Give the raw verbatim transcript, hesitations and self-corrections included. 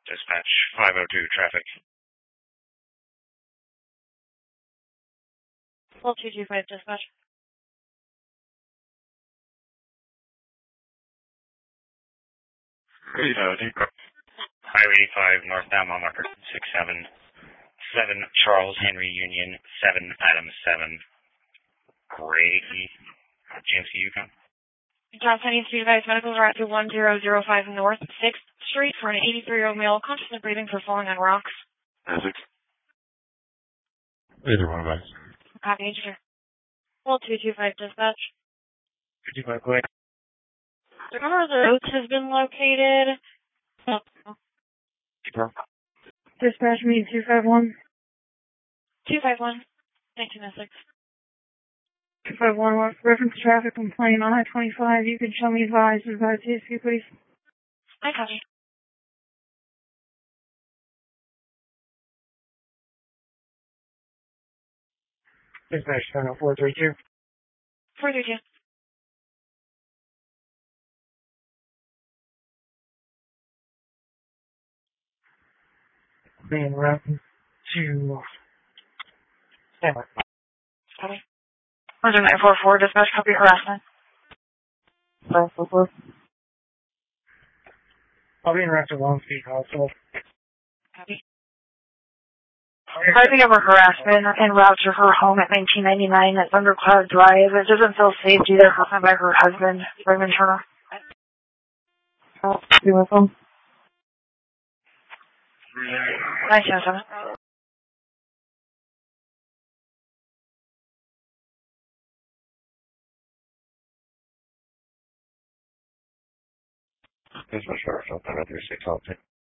Dispatch five oh two traffic. Well, two two five dispatch. Highway eighty-five, northbound mile marker six seven seven, Charles Henry Union, seven Adams seven. Great. G M C Yukon. Johnson needs to advise medicals are at to one zero zero five North sixth Street for an eighty-three-year-old male conscious of breathing for falling on rocks. Essex. Either one of us. Copy, engineer. Well, two two five dispatch. two two five, go ahead. The number of the roads has been located. Dispatch me two five one. two five one, nineteen oh six. two five one, reference traffic complaint on I twenty-five. You can show me advised. Advise C S P, please. I copy. Dispatch channel four three two. four three two. Being routed to Stanley. Copy. one zero nine four four, dispatch, copy harassment. five four four. I'll be in Raptor Long Street Hospital. Copy. Driving over harassment en route to her home at nineteen ninety-nine at Thundercloud Drive. It doesn't feel safe due to harassment by her husband, Raymond Turner. I'll be with him. nineteen oh seven. This was short, so I'll three six, I'll take.